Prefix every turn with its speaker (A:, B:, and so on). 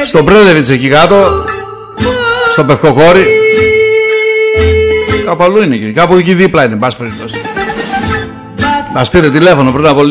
A: στον Πρέδεβιτς εκεί κάτω, στο Πευκοχώρι. Κάπου αλλού είναι εκεί, κάπου εκεί δίπλα είναι, μπας περιπτώσει. Μας πήρε τηλέφωνο πριν από